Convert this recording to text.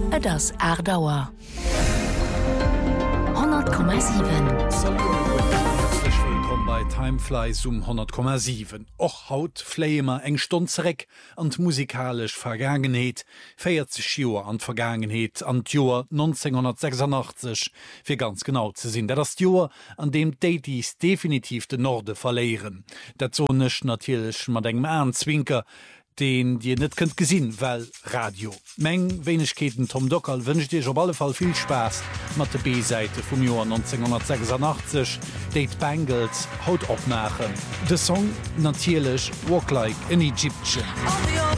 das Erdauer 100,7 bei Timeflies 100,7 och haut Flemer eng Stonzerek an musikalisch Vergangenheet 40 Joer an Vergangenheet an Joer 1986 fir ganz genau ze sinn, dat das Joer an dem Daties definitiv de Norde verleieren. Dat zo nech natilech mat engem Ernstwinker, den Dir net kënnt gesinn, well Radio. Meng Wenigkeeten Tom Dockerl wünscht Dich op alle Fall viel Spaß mat de B-Seite vum Joar 1986, Date Bangles haut opmachen. De Song natierlech Walk Like an Egyptian.